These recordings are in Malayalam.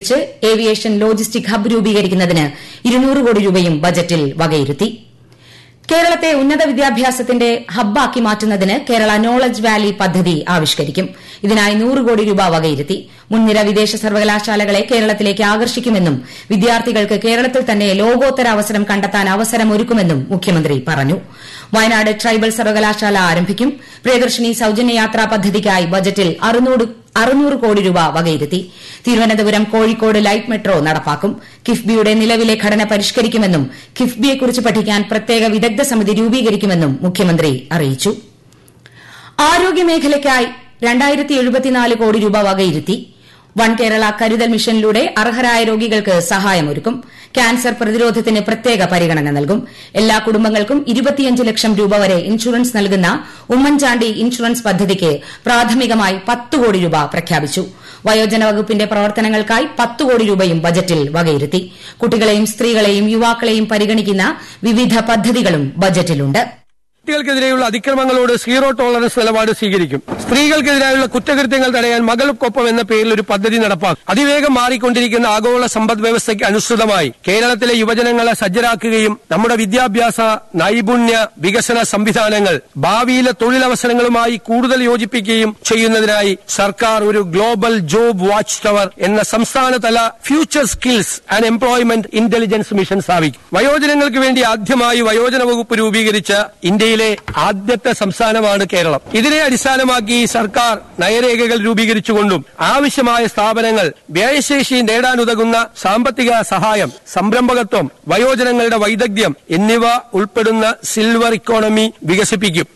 ഏവിയേഷൻ ലോജിസ്റ്റിക് ഹബ്ബ് രൂപീകരിക്കുന്നതിന് 200 കോടി രൂപയും ബജറ്റിൽ വകയിരുത്തി. കേരളത്തെ ഉന്നത വിദ്യാഭ്യാസത്തിന്റെ ഹബ്ബാക്കി മാറ്റുന്നതിന് കേരള നോളജ് വാലി പദ്ധതി ആവിഷ്കരിക്കും. ഇതിനായി 100 കോടി രൂപ വകയിരുത്തി. മുൻനിര വിദേശ സർവകലാശാലകളെ കേരളത്തിലേക്ക് ആകർഷിക്കുമെന്നും വിദ്യാർത്ഥികൾക്ക് കേരളത്തിൽ തന്നെ ലോകോത്തര അവസരം കണ്ടെത്താൻ അവസരമൊരുക്കുമെന്നും മുഖ്യമന്ത്രി പറഞ്ഞു. വയനാട് ട്രൈബൽ സർവകലാശാല ആരംഭിക്കും. പ്രിയദർശിനി സൌജന്യ യാത്രാ പദ്ധതിക്കായി ബജറ്റിൽ 600 കോടി രൂപ വകയിരുത്തി. തിരുവനന്തപുരം കോഴിക്കോട് ലൈറ്റ് മെട്രോ നടപ്പാക്കും. കിഫ്ബിയുടെ നിലവിലെ ഘടന പരിഷ്കരിക്കുമെന്നും കിഫ്ബിയെക്കുറിച്ച് പഠിക്കാൻ പ്രത്യേക വിദഗ്ധ സമിതി രൂപീകരിക്കുമെന്നും മുഖ്യമന്ത്രി അറിയിച്ചു. ആരോഗ്യമേഖലയ്ക്കായി 2074 കോടി രൂപ വകയിരുത്തി. വൺ കേരള കരുതൽ മിഷനിലൂടെ അർഹരായ രോഗികൾക്ക് സഹായമൊരുക്കും. ക്യാൻസർ പ്രതിരോധത്തിന് പ്രത്യേക പരിഗണന നൽകും. എല്ലാ കുടുംബങ്ങൾക്കും 25 ലക്ഷം രൂപ വരെ ഇൻഷുറൻസ് നൽകുന്ന ഉമ്മൻചാണ്ടി ഇൻഷുറൻസ് പദ്ധതിക്ക് പ്രാഥമികമായി 10 കോടി രൂപ പ്രഖ്യാപിച്ചു. വയോജന വകുപ്പിന്റെ പ്രവർത്തനങ്ങൾക്കായി 10 കോടി രൂപയും ബജറ്റിൽ വകയിരുത്തി. കുട്ടികളെയും സ്ത്രീകളെയും യുവാക്കളെയും പരിഗണിക്കുന്ന വിവിധ പദ്ധതികളും ബജറ്റിലുണ്ട്. കുട്ടികൾക്കെതിരെയുള്ള അതിക്രമങ്ങളോട് സീറോ ടോളറൻസ് നിലപാട് സ്വീകരിക്കും. സ്ത്രീകൾക്കെതിരായുള്ള കുറ്റകൃത്യങ്ങൾ തടയാൻ മകൾക്കൊപ്പം എന്ന പേരിൽ ഒരു പദ്ധതി നടപ്പാക്കും. അതിവേഗം മാറിക്കൊണ്ടിരിക്കുന്ന ആഗോള സമ്പദ് വ്യവസ്ഥയ്ക്ക് അനുസൃതമായി കേരളത്തിലെ യുവജനങ്ങളെ സജ്ജരാക്കുകയും നമ്മുടെ വിദ്യാഭ്യാസ നൈപുണ്യ വികസന സംവിധാനങ്ങൾ ഭാവിയിലെ തൊഴിലവസരങ്ങളുമായി കൂടുതൽ യോജിപ്പിക്കുകയും ചെയ്യുന്നതിനായി സർക്കാർ ഒരു ഗ്ലോബൽ ജോബ് വാച്ച് ടവർ എന്ന സംസ്ഥാനതല future skills and employment intelligence mission സ്ഥാപിക്കും. വയോജനങ്ങൾക്ക് വേണ്ടി ആദ്യമായി വയോജന വകുപ്പ് രൂപീകരിച്ച ഇന്ത്യയിലെ ആദ്യത്തെ സംസ്ഥാനമാണ് കേരളം. ഇതിനെ അടിസ്ഥാനമാക്കി സർക്കാർ നയരേഖകൾ രൂപീകരിച്ചുകൊണ്ടും ആവശ്യമായ സ്ഥാപനങ്ങൾ വ്യയശേഷി നേടാനുതകുന്ന സാമ്പത്തിക സഹായം, സംരംഭകത്വം, വയോജനങ്ങളുടെ വൈദഗ്ധ്യം എന്നിവ ഉൾപ്പെടുന്ന സിൽവർ ഇക്കോണമി വികസിപ്പിക്കും.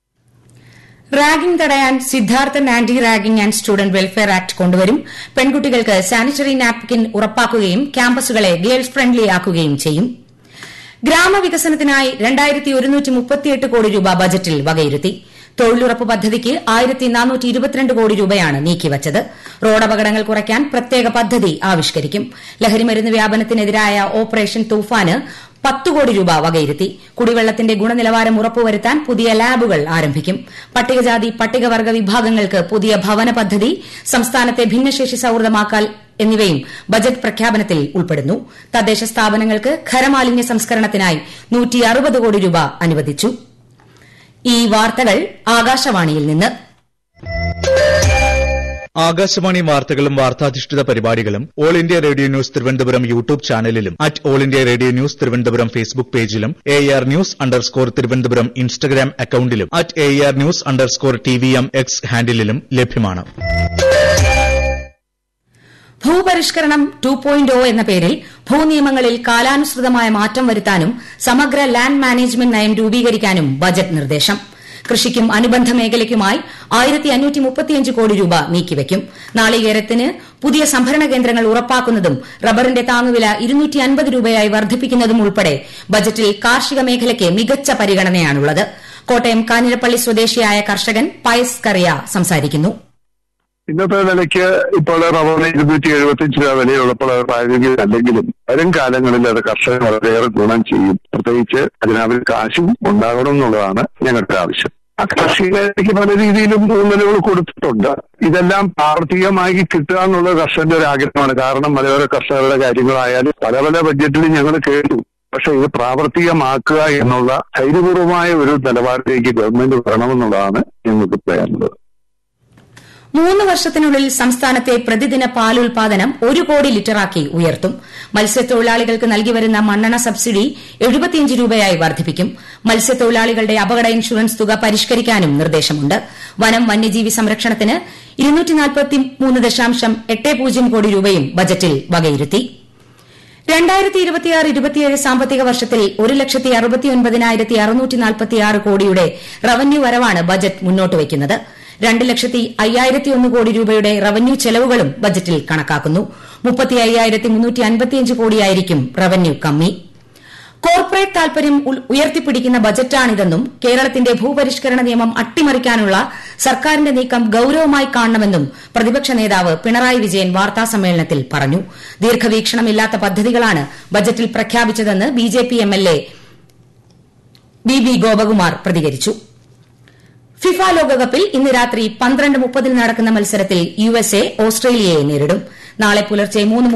റാഗിംഗ് തടയാൻ Siddharthan anti ragging and student welfare act കൊണ്ടുവരും. പെൺകുട്ടികൾക്ക് സാനിറ്ററി നാപ്കിൻ ഉറപ്പാക്കുകയും ക്യാമ്പസുകളെ ഗേൾസ് ഫ്രണ്ട്ലി ആക്കുകയും ചെയ്യും. ഗ്രാമവികസനത്തിനായി 2138 കോടി രൂപ ബജറ്റിൽ വകയിരുത്തി. തൊഴിലുറപ്പ് പദ്ധതിക്ക് 1422 കോടി രൂപയാണ് നീക്കിവച്ചത്. റോഡപകടങ്ങൾ കുറയ്ക്കാൻ പ്രത്യേക പദ്ധതി ആവിഷ്കരിക്കും. ലഹരിമരുന്ന് വ്യാപനത്തിനെതിരായ ഓപ്പറേഷൻ തൂഫാന് 10 കോടി രൂപ വകയിരുത്തി. കുടിവെള്ളത്തിന്റെ ഗുണനിലവാരം ഉറപ്പുവരുത്താൻ പുതിയ ലാബുകൾ ആരംഭിക്കും. പട്ടികജാതി പട്ടികവർഗ വിഭാഗങ്ങൾക്ക് പുതിയ ഭവന പദ്ധതി, സംസ്ഥാനത്തെ ഭിന്നശേഷി സൌഹൃദമാക്കൽ എന്നിവയും ബജറ്റ് പ്രഖ്യാപനത്തിൽ ഉൾപ്പെടുന്നു. തദ്ദേശ സ്ഥാപനങ്ങൾക്ക് ഖരമാലിന്യ സംസ്കരണത്തിനായി 160 കോടി രൂപ അനുവദിച്ചു. ഈ വാർത്തകൾ ആകാശവാണിയിൽ നിന്ന്. ആകാശവാണി വാർത്തകളും വാർത്താധിഷ്ഠിത പരിപാടികളും all India radio news Thiruvananthapuram YouTube ചാനലിലും all India radio news Thiruvananthapuram Facebook പേജിലും AR News_ തിരുവനന്തപുരം ഇൻസ്റ്റഗ്രാം അക്കൌണ്ടിലും AR News_TVM X ഹാൻഡിലും ലഭ്യമാണ്. ഭൂപരിഷ്കരണം 2.0 എന്ന പേരിൽ ഭൂനിയമങ്ങളിൽ കാലാനുസൃതമായ മാറ്റം വരുത്താനും സമഗ്ര ലാൻഡ് മാനേജ്മെന്റ് നയം രൂപീകരിക്കാനും ബജറ്റ് നിർദ്ദേശം. കൃഷിക്കും അനുബന്ധ മേഖലയ്ക്കുമായി 1535 കോടി രൂപ നീക്കിവയ്ക്കും. നാളികേരത്തിന് പുതിയ സംഭരണ കേന്ദ്രങ്ങൾ ഉറപ്പാക്കുന്നതും റബ്ബറിന്റെ താങ്ങുവില 250 രൂപയായി വർദ്ധിപ്പിക്കുന്നതും ഉൾപ്പെടെ ബജറ്റിൽ കാർഷിക മേഖലയ്ക്ക് മികച്ച പരിഗണനയാണുള്ളത്. കോട്ടയം കാഞ്ഞിരപ്പള്ളി സ്വദേശിയായ കർഷകൻ പയസ് കറിയ സംസാരിക്കുന്നു. ഇന്നത്തെ നിലയ്ക്ക് ഇപ്പോൾ റബ്ബറിന് 275 രൂപ വിലയുള്ളപ്പോൾ പ്രായോഗികമല്ലെങ്കിലും വരും കാലങ്ങളിൽ അത് കർഷകർ വളരെയേറെ ഗുണം ചെയ്യും. പ്രത്യേകിച്ച് അതിനവർ കാശും ഉണ്ടാകണം എന്നുള്ളതാണ് ഞങ്ങളുടെ ആവശ്യം. ആ കർഷകർക്ക് പല രീതിയിലും ഊന്നലുകൾ കൊടുത്തിട്ടുണ്ട്. ഇതെല്ലാം പ്രാവർത്തികമായി കിട്ടുക എന്നുള്ളത് കർഷകന്റെ ഒരു ആഗ്രഹമാണ്. കാരണം മലയോര കർഷകരുടെ കാര്യങ്ങളായാലും പല പല ബഡ്ജറ്റിലും ഞങ്ങൾ കേട്ടു. പക്ഷെ ഇത് പ്രാവർത്തികമാക്കുക എന്നുള്ള ധൈര്യപൂർവമായ ഒരു നിലപാടിലേക്ക് ഗവൺമെന്റ് വരണമെന്നുള്ളതാണ് ഞങ്ങൾക്ക് പറയാനുള്ളത്. 3 വർഷത്തിനുള്ളിൽ സംസ്ഥാനത്തെ പ്രതിദിന പാലുൽപാദനം 1 കോടി ലിറ്ററാക്കി ഉയർത്തും. മത്സ്യത്തൊഴിലാളികൾക്ക് നൽകിവരുന്ന മണ്ണെണ്ണ സബ്സിഡി 75 രൂപയായി വർദ്ധിപ്പിക്കും. മത്സ്യത്തൊഴിലാളികളുടെ അപകട ഇൻഷുറൻസ് തുക പരിഷ്കരിക്കാനും നിർദ്ദേശമുണ്ട്. വനം വന്യജീവി സംരക്ഷണത്തിന് 243.80 കോടി രൂപയും ബജറ്റിൽ വകയിരുത്തി. 2026-27 സാമ്പത്തിക വർഷത്തിൽ 1,69,646 കോടിയുടെ റവന്യൂ വരവാണ് ബജറ്റ് മുന്നോട്ട് വയ്ക്കുന്നത്. 2,05,001 കോടി രൂപയുടെ റവന്യൂ ചെലവുകളും ബജറ്റിൽ കണക്കാക്കുന്നു. 35,355 കോടിയായിരിക്കും റവന്യൂ കമ്മി. കോർപ്പറേറ്റ് താൽപര്യം ഉയർത്തിപ്പിടിക്കുന്ന ബജറ്റാണിതെന്നും കേരളത്തിന്റെ ഭൂപരിഷ്കരണ നിയമം അട്ടിമറിക്കാനുള്ള സർക്കാരിന്റെ നീക്കം ഗൌരവമായി കാണണമെന്നും പ്രതിപക്ഷ നേതാവ് പിണറായി വിജയൻ വാർത്താസമ്മേളനത്തിൽ പറഞ്ഞു. ദീർഘവീക്ഷണമില്ലാത്ത പദ്ധതികളാണ് ബജറ്റിൽ പ്രഖ്യാപിച്ചതെന്ന് BJP MLA BB ഗോപകുമാർ പ്രതികരിച്ചു. ഫിഫ ലോകകപ്പിൽ ഇന്ന് രാത്രി 12:30 നടക്കുന്ന മത്സരത്തിൽ USA ഓസ്ട്രേലിയയെ നേരിടും. നാളെ പുലർച്ചെ 3:30